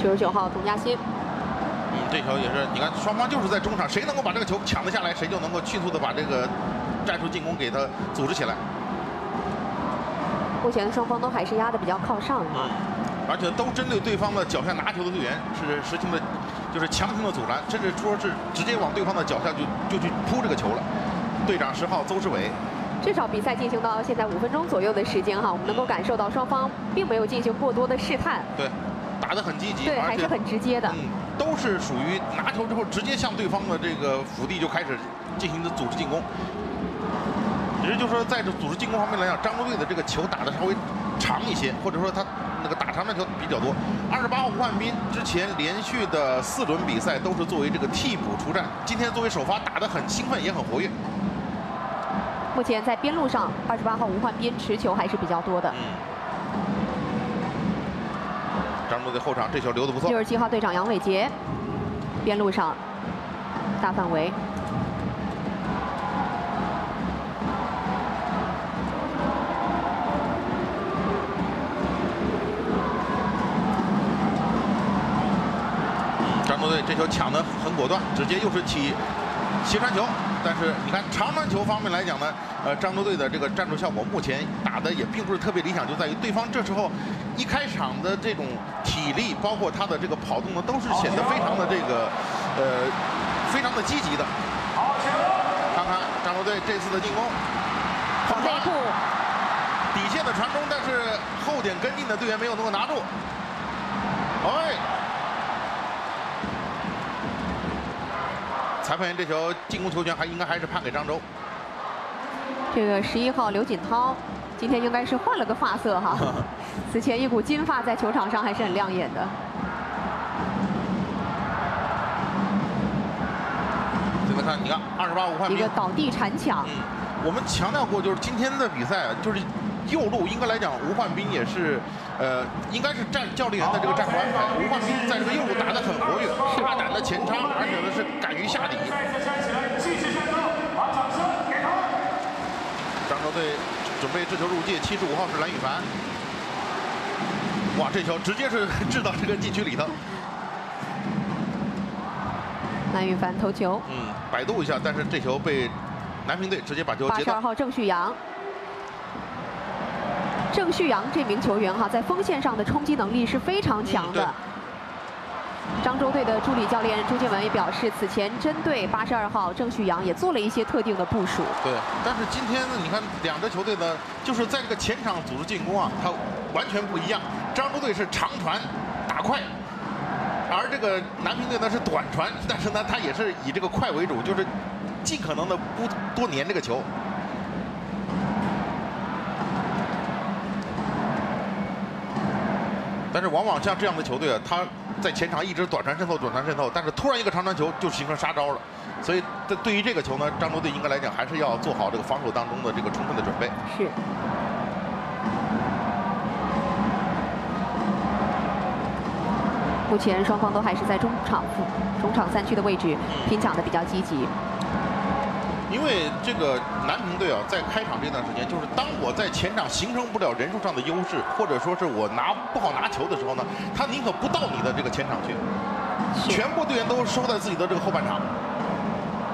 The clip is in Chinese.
99号佟佳欣。 这球也是，你看双方就是在中场，谁能够把这个球抢得下来，谁就能够迅速的把这个战术进攻给他组织起来。 目前双方都还是压得比较靠上啊。 而且都针对对方的脚下拿球的队员是实行的，就是强行的阻拦，甚至说是直接往对方的脚下就去扑这个球了。队长10号邹世伟。 至少比赛进行到现在5分钟左右的时间哈，我们能够感受到双方并没有进行过多的试探。 对，打得很积极， 对，还是很直接的。 都是属于拿球之后直接向对方的这个腹地就开始进行的组织进攻。只是就说在这组织进攻方面来讲，漳州队的这个球打得稍微长一些，或者说他那个打长的球比较多。28号吴焕斌之前连续的4轮比赛都是作为这个替补出战，今天作为首发打得很兴奋，也很活跃。 目前在边路上，28号吴焕斌持球还是比较多的。 漳州队后场这球留得不错。 67号队长杨伟杰，边路上大范围。 漳州队这球抢得很果断，直接又是起斜传球。但是你看长传球方面来讲呢，漳州队的这个战术效果目前打的也并不是特别理想，就在于对方这时候一开场的这种体力，包括他的这个跑动呢，都是显得非常的这个非常的积极的。看看漳州队这次的进攻， 内部底线的传中，但是后点跟进的队员没有能够拿住。哎。裁判员这球进攻球权应该还是判给漳州。 这个11号刘锦涛今天应该是换了个发色哈，此前一股金发在球场上还是很亮眼的。 现在看，你看28吴焕斌一个倒地铲抢。 我们强调过，就是今天的比赛啊，就是右路应该来讲，吴焕斌也是应该是教练员的这个战术安排。吴焕斌在这个右路打得很活跃，大胆的前插，而且呢是敢于下底。漳州队准备掷球入界，75号是蓝宇凡。哇，这球直接是掷到这个禁区里头。 蓝宇凡头球。 摆渡一下，但是这球被南平队直接把球接到。 82号郑旭阳。郑旭阳这名球员哈，在锋线上的冲击能力是非常强的。漳州队的助理教练朱建文也表示，此前针对82号郑旭阳也做了一些特定的部署。 对，但是今天呢，你看两支球队呢，就是在这个前场组织进攻啊，它完全不一样。漳州队是长传打快，而这个南平队呢是短传，但是呢，它也是以这个快为主，就是尽可能的不多粘这个球。但是往往像这样的球队啊，他在前场一直短传渗透，但是突然一个长传球就形成杀招了。所以对于这个球呢，漳州队应该来讲还是要做好这个防守当中的这个充分的准备。 是。目前双方都还是在中场3区的位置拼抢的比较积极。 因为这个南平队啊，在开场这段时间，就是当我在前场形成不了人数上的优势，或者说是我不好拿球的时候呢，他宁可不到你的这个前场去，全部队员都收在自己的这个后半场。